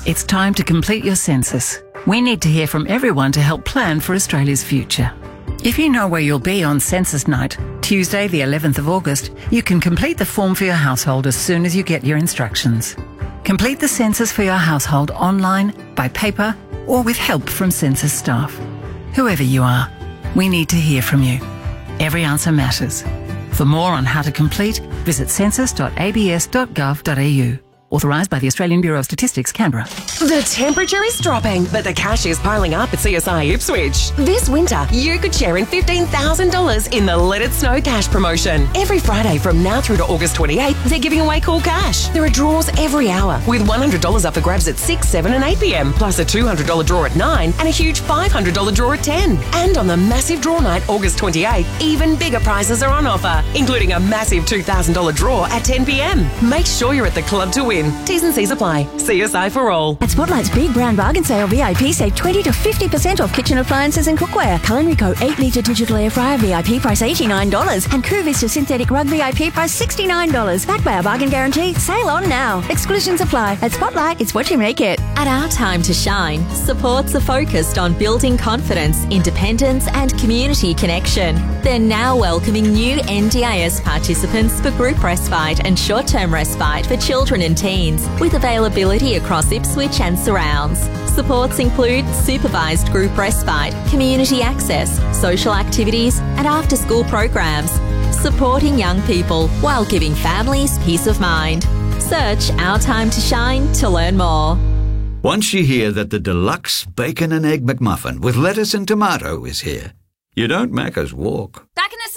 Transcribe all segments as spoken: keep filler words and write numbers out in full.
It's time to complete your census. We need to hear from everyone to help plan for Australia's future. If you know where you'll be on census night, Tuesday the eleventh of August, you can complete the form for your household as soon as you get your instructions. Complete the census for your household online, by paper, or with help from census staff. Whoever you are, we need to hear from you. Every answer matters. For more on how to complete, visit census dot a b s dot gov dot a u. Authorised by the Australian Bureau of Statistics, Canberra. The temperature is dropping, but the cash is piling up at C S I Ipswich. This winter, you could share in fifteen thousand dollars in the Let It Snow cash promotion. Every Friday from now through to August twenty-eighth, they're giving away cool cash. There are draws every hour, with one hundred dollars up for grabs at six, seven and eight p m, plus a two hundred dollars draw at nine and a huge five hundred dollars draw at ten. And on the massive draw night, August twenty-eighth, even bigger prizes are on offer, including a massive two thousand dollars draw at ten p m. Make sure you're at the club to win. T's and C's apply. C S I for all. At Spotlight's Big Brown Bargain Sale V I P, save twenty to fifty percent off kitchen appliances and cookware. Culinary Co. eight litre digital air fryer V I P price eighty-nine dollars. And Cool Vista synthetic rug V I P price sixty-nine dollars. Backed by our bargain guarantee. Sale on now. Exclusions apply. At Spotlight, it's what you make it. At Our Time to Shine, supports are focused on building confidence, independence and community connection. They're now welcoming new N D I S participants for group respite and short-term respite for children and teens, with availability across Ipswich and surrounds. Supports include supervised group respite, community access, social activities and after-school programs, supporting young people while giving families peace of mind. Search Our Time to Shine to learn more. Once you hear that the deluxe bacon and egg McMuffin with lettuce and tomato is here, you don't Macca's walk. Back in a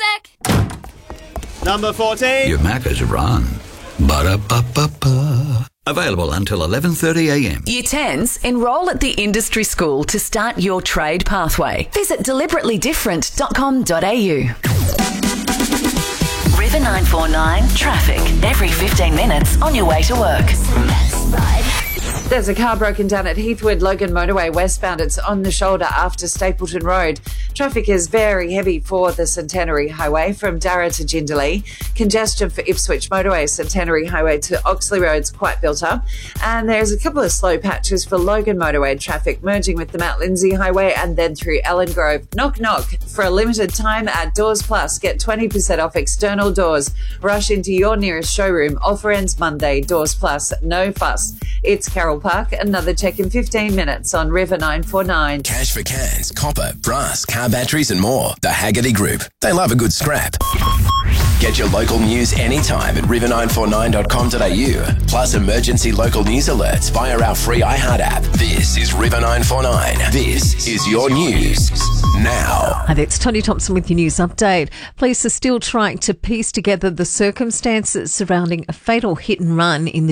sec. Number fourteen. You Macca's run. Ba-da-ba-ba-ba. Available until eleven thirty a m. Year tens, enrol at the industry school to start your trade pathway. Visit deliberately different dot com dot a u. River nine four nine traffic every fifteen minutes on your way to work. There's a car broken down at Heathwood Logan Motorway westbound. It's on the shoulder after Stapleton Road. Traffic is very heavy for the Centenary Highway from Darra to Jindalee. Congestion for Ipswich Motorway, Centenary Highway to Oxley Road's quite built up. And there's a couple of slow patches for Logan Motorway traffic merging with the Mount Lindsay Highway and then through Ellen Grove. Knock knock. For a limited time at Doors Plus, get twenty percent off external doors. Rush into your nearest showroom. Offer ends Monday. Doors Plus, no fuss. It's Carol Park. Another check in fifteen minutes on River nine four nine. Cash for cans, copper, brass, car batteries and more. The Haggerty Group. They love a good scrap. Get your local news anytime at river nine four nine dot com dot a u. Plus emergency local news alerts via our free iHeart app. This is River nine four nine. This is your news now. Hi, it's Tony Thompson with your news update. Police are still trying to piece together the circumstances surrounding a fatal hit and run in the